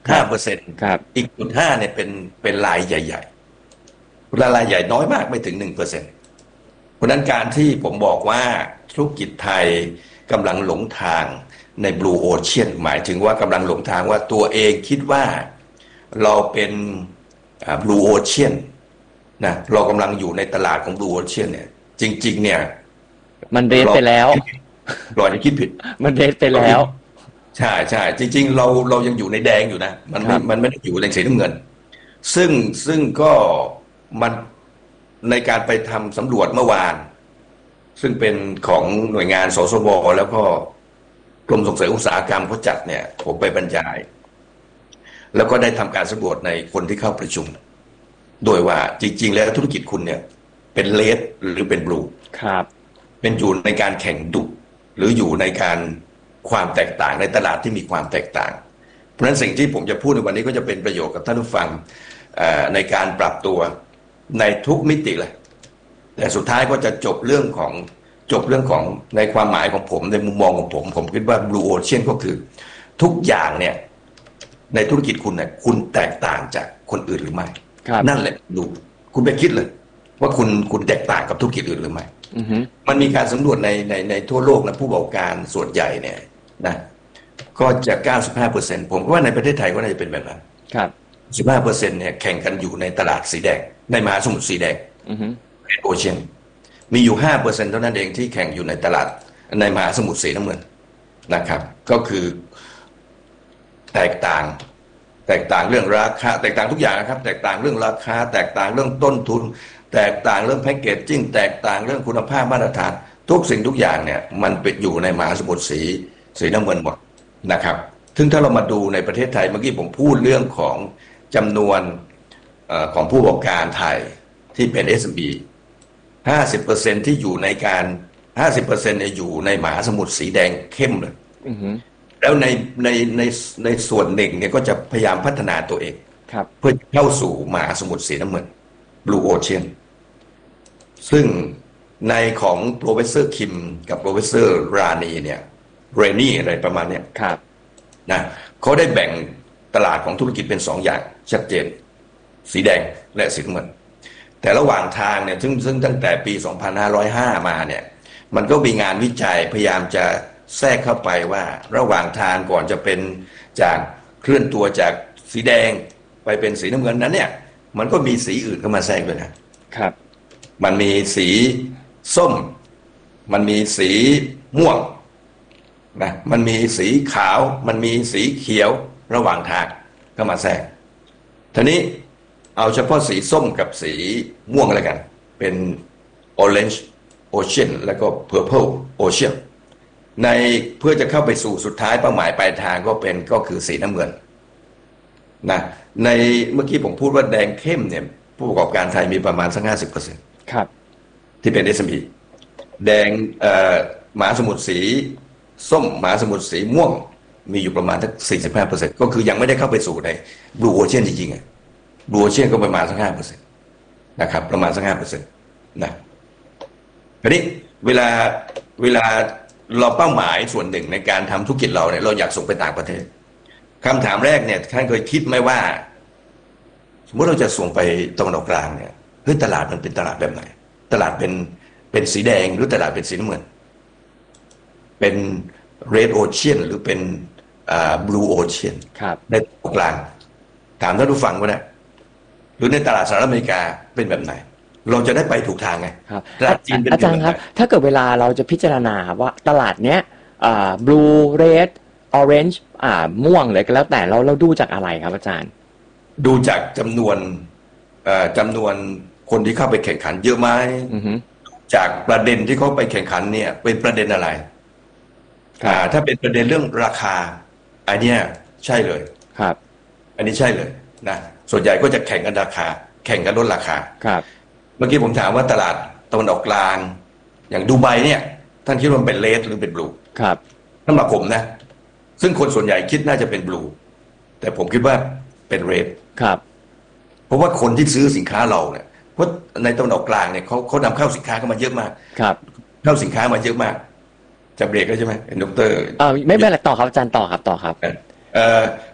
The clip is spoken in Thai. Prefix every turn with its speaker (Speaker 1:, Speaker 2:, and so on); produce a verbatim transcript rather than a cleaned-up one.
Speaker 1: ห้าเปอร์เซ็นต์อีกจุดห้าเนี่ยเป็นเป็นรายใหญ่ๆรายใหญ่น้อยมากไม่ถึงหนึ่งเปอร์เซ็นต์เพราะนั้นการที่ผมบอกว่าธุรกิจไทยกำลังหลงทางใน Blue Ocean หมายถึงว่ากำลังหลงทางว่าตัวเองคิดว่าเราเป็น Blue Ocean นะเรากำลังอยู่ในตลาดของ Blue Ocean เนี่ยจริงๆเนี่ย
Speaker 2: มันเรสไปแล้ว
Speaker 1: เราจะคิดผิด
Speaker 2: มันเรสไปแล้ว
Speaker 1: ใช่ใช่จริงๆเราเรายังอยู่ในแดงอยู่นะมันไม่มันไม่ได้อยู่ในสีน้ำเงินซึ่งซึ่งก็มันในการไปทำสำรวจเมื่อวานซึ่งเป็นของหน่วยงานสสวแล้วก็กรมส่งเสริมอุตสาหกรรมเขาจัดเนี่ยผมไปบรรยายแล้วก็ได้ทำการสำรวจในคนที่เข้าประชุมโดยว่าจริงๆแล้วธุรกิจคุณเนี่ยเป็นเรดหรือเป็นบลู
Speaker 2: ครับ
Speaker 1: เป็นอยู่ในการแข่งดุหรืออยู่ในการความแตกต่างในตลาดที่มีความแตกต่างเพราะฉะนั้นสิ่งที่ผมจะพูดในวันนี้ก็จะเป็นประโยชน์กับท่านผู้ฟังในการปรับตัวในทุกมิติเลยแต่สุดท้ายก็จะจบเรื่องของจบเรื่องของในความหมายของผมในมุมมองของผมผมคิดว่า Blue Ocean ก็คือทุกอย่างเนี่ยในธุรกิจคุณเนี่ยคุณแตกต่างจากคนอื่นหรือไม่นั่นแหละดูคุณไปคิดเลยว่าคุณคุณแตกต่างกับธุรกิจอื่นหรือไม่มันมีการสำรวจในในในทั่วโลกนะผู้ประกอบการส่วนใหญ่เนี่ยนะก็จะ เก้าสิบห้าเปอร์เซ็นต์ ผมว่าในประเทศไทยก็น่าจะเป็นแบบนั้น
Speaker 2: ครับ
Speaker 1: สิบห้าเปอร์เซ็นต์ เนี่ยแข่งกันอยู่ในตลาดสีแดงในมหาสมุทรสีแดงโอเชียนมีอยู่ ห้าเปอร์เซ็นต์ เท่านั้นเองที่แข่งอยู่ในตลาดในมหาสมุทรสีน้ำเงินนะครับก็คือแตกต่างแตกต่างเรื่องราคาแตกต่างทุกอย่างนะครับแตกต่างเรื่องราคาแตกต่างเรื่องต้นทุนแตกต่างเรื่องแพ็กเกจจิ้งแตกต่างเรื่องคุณภาพมาตรฐานทุกสิ่งทุกอย่างเนี่ยมันเป็นอยู่ในมหาสมุทรสีสีน้ำเงินหมดนะครับถึงถ้าเรามาดูในประเทศไทยเมื่อกี้ผมพูดเรื่องของจำนวนของผู้ประกอบการไทยที่เป็น เอส เอ็ม อี ห้าสิบเปอร์เซ็นต์ ที่อยู่ในการ ห้าสิบเปอร์เซ็นต์ เนี่ยอยู่ในมหาสมุทรสีแดงเข้มเลยแล้วในในในในส่วนหนึ่งเนี่ยก็จะพยายามพัฒนาตัวเองเพื่อเข้าสู่มหาสมุทรสีน้ำเงิน Blue Ocean ซึ่งในของ Professor Kim กับ Professor Rani เนี่ยเรนนี่อะไรประมาณเนี้ยนะเขาได้แบ่งตลาดของธุรกิจเป็นสองอย่างชัดเจนสีแดงและสีน้ำเงินแต่ระหว่างทางเนี่ยซึ่งซึ่งตั้งแต่ปีสองพันห้าร้อยห้ามาเนี่ยมันก็มีงานวิจัยพยายามจะแทรกเข้าไปว่าระหว่างทางก่อนจะเป็นจากเคลื่อนตัวจากสีแดงไปเป็นสีน้ำเงินนั้นเนี่ยมันก็มีสีอื่นเข้ามาแทรกด้วยนะครับมันมีสีส้มมันมีสีม่วงนะมันมีสีขาวมันมีสีเขียวระหว่างทางเข้ามาแทรกทีนี้เอาเฉพาะสีส้มกับสีม่วงอะไรกันเป็น orange ocean แล้วก็ purple ocean ในเพื่อจะเข้าไปสู่สุดท้ายเป้าหมายปลายทางก็เป็นก็คือสีน้ำเงินนะในเมื่อกี้ผมพูดว่าแดงเข้มเนี่ยผู้ประกอบการไทยมีประมาณสัก ห้าสิบเปอร์เซ็นต์
Speaker 2: ครับ
Speaker 1: ที่เป็น เอส เอ็ม อี แดงเอ่อมหาสมุทรสีส้มมหาสมุทรสีม่วงมีอยู่ประมาณสัก สี่สิบห้าเปอร์เซ็นต์ ก็คือยังไม่ได้เข้าไปสู่ใน Blue Ocean จริงๆอ่ะ Blue Ocean ก็ประมาณสัก ห้าเปอร์เซ็นต์ นะครับประมาณสัก ห้าเปอร์เซ็นต์ นะทีนี้เวลาเวลาเราเป้าหมายส่วนหนึ่งในการทำธุรกิจเราเนี่ยเราอยากส่งไปต่างประเทศคำถามแรกเนี่ยท่านเคยคิดไหมว่าสมมติเราจะส่งไปตะวันออกกลางเนี่ยเฮ้ยตลาดมันเป็นตลาดแบบไหนตลาดเป็นเป็นสีแดงหรือตลาดเป็นสีน้ำเงินเป็น Red Ocean หรือเป็นอ่า Blue Ocean ในตะวันออกกลางถามท่านผู้ฟังว่านะหรือในตลาดสหรัฐอเมริกาเป็นแบบไหนเราจะได้ไปถูกทางไง
Speaker 2: ครับอาจารย์ครับถ้าเกิดเวลาเราจะพิจารณาว่าตลาดเนี้ยอ่า blue red orange อ่าม่วงเลยก็แล้วแต่เราเราดูจากอะไรครับอาจารย์
Speaker 1: ดูจากจำนวนเอ่อจำนวนคนที่เข้าไปแข่งขันเยอะไหมจากประเด็นที่เขาไปแข่งขันเนี่ยเป็นประเด็นอะไรอ่าถ้าเป็นประเด็นเรื่องราคาอันเนี้ยใช่เลย
Speaker 2: ครับ
Speaker 1: อันนี้ใช่เลยนะส่วนใหญ่ก็จะแข่งกันราคาแข่งกันลดราคา
Speaker 2: ครับ
Speaker 1: เมื่อกี้ผมถามว่าตลาดตะวันออกกลางอย่างดูไบเนี่ยท่านคิดว่ามันเป็นเรดหรือเป็นบลู
Speaker 2: ครับ
Speaker 1: สำหรับผมนะซึ่งคนส่วนใหญ่คิดน่าจะเป็นบลูแต่ผมคิดว่าเป็นเรด
Speaker 2: ครับ
Speaker 1: เพราะว่าคนที่ซื้อสินค้าเราเนี่ยเพราะในตะวันออกกลางเนี่ยเขาเขานำเข้าสินค้าเข้ามาเยอะมาก
Speaker 2: ครับ
Speaker 1: เข้าสินค้ามาเยอะมากจะเบรกแล้วใช่ไหมดร.
Speaker 2: เออไม่เป็นไรต่อครับอาจารย์ต่อครับต่อครับ
Speaker 1: เอ่อ